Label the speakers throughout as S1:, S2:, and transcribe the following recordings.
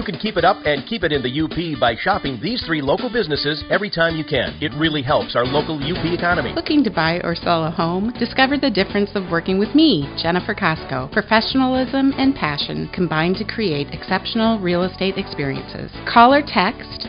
S1: can keep it up and keep it in the UP by shopping these 3 local businesses every time you can. It really helps our local UP economy.
S2: Looking to buy or sell a home? Discover the difference of working with me, Jennifer Costco. Professionalism and passion combined to create exceptional real estate experiences. Call or text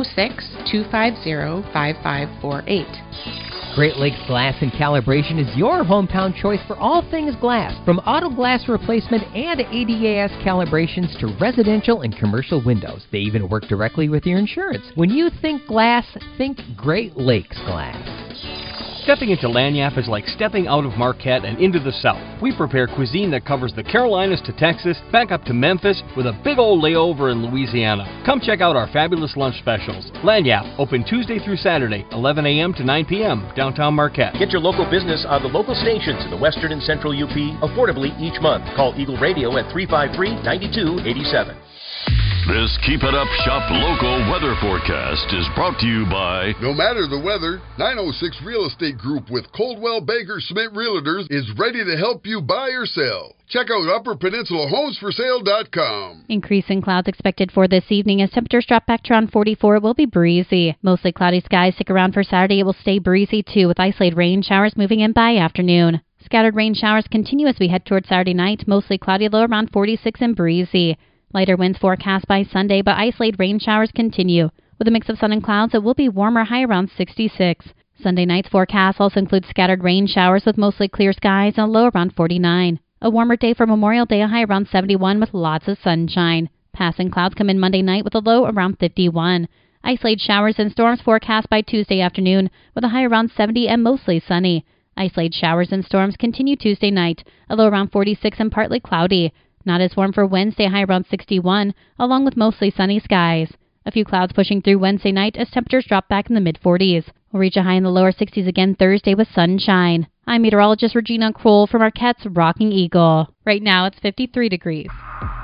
S2: 906-250-5548.
S3: Great Lakes Glass and Calibration is your hometown choice for all things glass, from auto glass replacement and ADAS calibrations to residential and commercial windows. They even work directly with your insurance. When you think glass, think Great Lakes Glass.
S4: Stepping into Lagniappe is like stepping out of Marquette and into the South. We prepare cuisine that covers the Carolinas to Texas, back up to Memphis, with a big old layover in Louisiana. Come check out our fabulous lunch specials. Lagniappe, open Tuesday through Saturday, 11 a.m. to 9 p.m., downtown Marquette.
S1: Get your local business on the local stations in the western and central UP affordably each month. Call Eagle Radio at 353-9287.
S5: This Keep It Up Shop Local weather forecast is brought to you by...
S6: No matter the weather, 906 Real Estate Group with Coldwell Banker Schmidt Realtors is ready to help you buy or sell. Check out UpperPeninsulaHomesForSale.com.
S7: Increase in clouds expected for this evening as temperatures drop back to around 44. It will be breezy. Mostly cloudy skies stick around for Saturday. It will stay breezy too, with isolated rain showers moving in by afternoon. Scattered rain showers continue as we head towards Saturday night. Mostly cloudy, low around 46 and breezy. Lighter winds forecast by Sunday, but isolated rain showers continue. With a mix of sun and clouds, it will be warmer, high around 66. Sunday night's forecast also includes scattered rain showers with mostly clear skies and a low around 49. A warmer day for Memorial Day, a high around 71 with lots of sunshine. Passing clouds come in Monday night with a low around 51. Isolated showers and storms forecast by Tuesday afternoon with a high around 70 and mostly sunny. Isolated showers and storms continue Tuesday night, a low around 46 and partly cloudy. Not as warm for Wednesday, high around 61, along with mostly sunny skies. A few clouds pushing through Wednesday night as temperatures drop back in the mid-40s. We'll reach a high in the lower 60s again Thursday with sunshine. I'm meteorologist Regina Kroll from Marquette's Rocking Eagle. Right now it's 53 degrees.